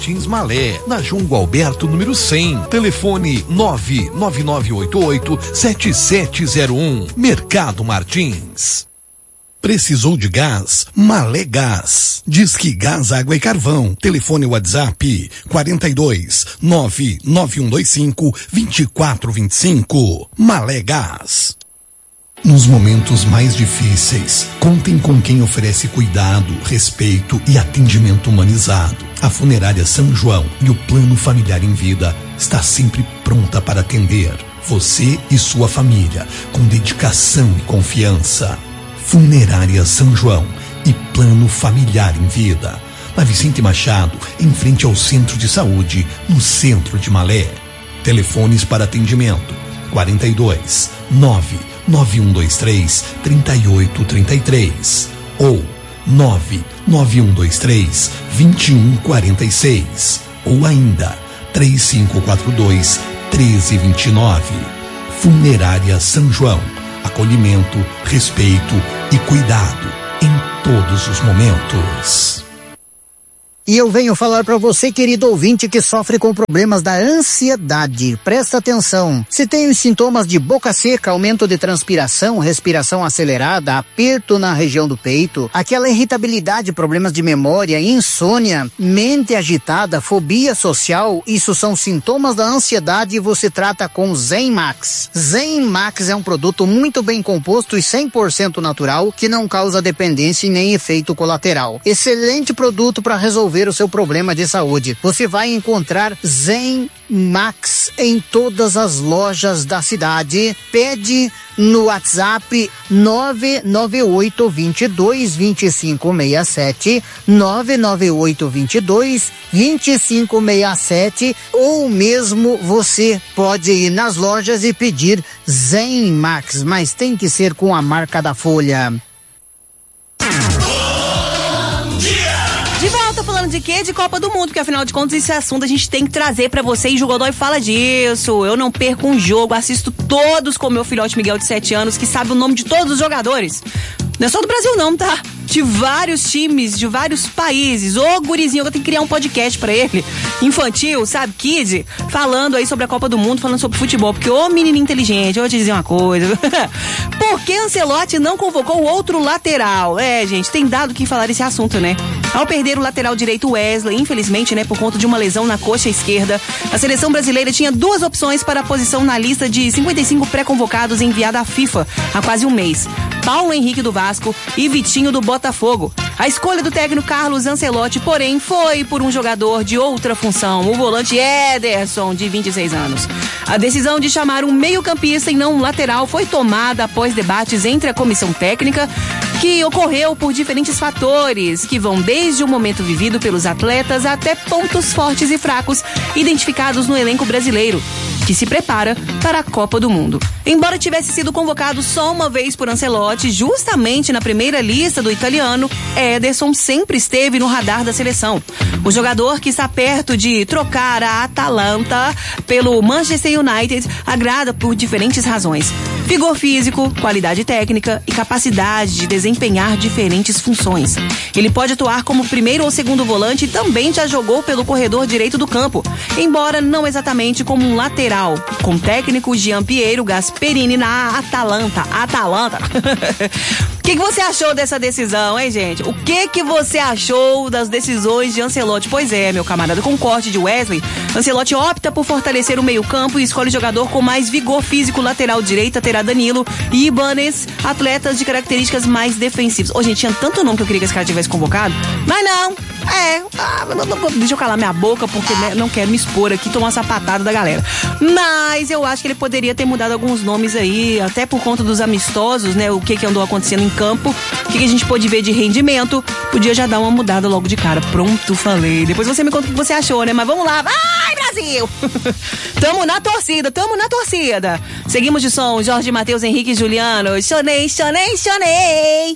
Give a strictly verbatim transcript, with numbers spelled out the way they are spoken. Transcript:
Martins Malé, na João Gualberto, número cem. Telefone nove nove nove oito oito sete sete zero um. Mercado Martins. Precisou de gás? Malé Gás. Disque Gás, Água e Carvão. Telefone WhatsApp quarenta e dois nove nove um dois cinco vinte e quatro vinte e cinco. Malé Gás. Nos momentos mais difíceis, contem com quem oferece cuidado, respeito e atendimento humanizado. A Funerária São João e o Plano Familiar em Vida está sempre pronta para atender você e sua família com dedicação e confiança. Funerária São João e Plano Familiar em Vida. Na Vicente Machado, em frente ao Centro de Saúde, no centro de Malé. Telefones para atendimento quarenta e dois nove nove um dois três três oito três três ou nove nove um dois três dois um quatro seis ou ainda três cinco quatro dois três zero dois nove. Funerária São João. Acolhimento, respeito e cuidado em todos os momentos. E eu venho falar para você, querido ouvinte, que sofre com problemas da ansiedade. Presta atenção. Se tem os sintomas de boca seca, aumento de transpiração, respiração acelerada, aperto na região do peito, aquela irritabilidade, problemas de memória, insônia, mente agitada, fobia social, isso são sintomas da ansiedade e você trata com Zen Max. Zen Max é um produto muito bem composto e cem por cento natural que não causa dependência e nem efeito colateral. Excelente produto para resolver o seu problema de saúde. Você vai encontrar Zen Max em todas as lojas da cidade. Pede no WhatsApp nove nove oito dois dois vinte e cinco sessenta e sete, nove nove oito dois dois vinte e cinco sessenta e sete, ou mesmo você pode ir nas lojas e pedir Zen Max, mas tem que ser com a marca da Folha. De volta falando de quê? De Copa do Mundo, porque afinal de contas esse assunto a gente tem que trazer pra você. E o Godoy fala disso. Eu não perco um jogo, assisto todos com meu filhote Miguel de sete anos, que sabe o nome de todos os jogadores. Não é só do Brasil não, tá? De vários times, de vários países. Ô, gurizinho, eu tenho que criar um podcast pra ele. Infantil, sabe? Kid. Falando aí sobre a Copa do Mundo, falando sobre futebol. Porque, ô menino inteligente, eu vou te dizer uma coisa. Por que Ancelotti não convocou outro lateral? É, gente, tem dado que falar esse assunto, né? Ao perder o lateral direito Wesley, infelizmente, né, por conta de uma lesão na coxa esquerda, a seleção brasileira tinha duas opções para a posição na lista de cinquenta e cinco pré-convocados enviada à FIFA há quase um mês. Paulo Henrique do Vasco e Vitinho do Botafogo. A escolha do técnico Carlos Ancelotti, porém, foi por um jogador de outra função, o volante Ederson, de vinte e seis anos. A decisão de chamar um meio-campista e não um lateral foi tomada após debates entre a comissão técnica, que ocorreu por diferentes fatores, que vão desde o momento vivido pelos atletas até pontos fortes e fracos identificados no elenco brasileiro, que se prepara para a Copa do Mundo. Embora tivesse sido convocado só uma vez por Ancelotti, justamente na primeira lista do italiano, Ederson sempre esteve no radar da seleção. O jogador, que está perto de trocar a Atalanta pelo Manchester United, agrada por diferentes razões. Vigor físico, qualidade técnica e capacidade de desempenhar diferentes funções. Ele pode atuar como primeiro ou segundo volante e também já jogou pelo corredor direito do campo, embora não exatamente como um lateral, com o técnico Gianpiero Gasperini na Atalanta. Atalanta. O que, que você achou dessa decisão, hein, gente? O que que você achou das decisões de Ancelotti? Pois é, meu camarada, com o corte de Wesley, Ancelotti opta por fortalecer o meio-campo e escolhe jogador com mais vigor físico. Lateral direita terá Danilo e Ibanez, atletas de características mais defensivas. Ô, gente, tinha tanto nome que eu queria que esse cara tivesse convocado, mas não. É, ah, não, não, deixa eu calar minha boca, porque né, não quero me expor aqui e tomar uma sapatada da galera. Mas eu acho que ele poderia ter mudado alguns nomes aí, até por conta dos amistosos, né? O que que andou acontecendo em campo, o que que a gente pôde ver de rendimento. Podia já dar uma mudada logo de cara. Pronto, falei. Depois você me conta o que você achou, né? Mas vamos lá. Vai, Brasil! Tamo na torcida, tamo na torcida. Seguimos de som, Jorge Mateus, Henrique e Juliano. Chonei, chonei, chonei.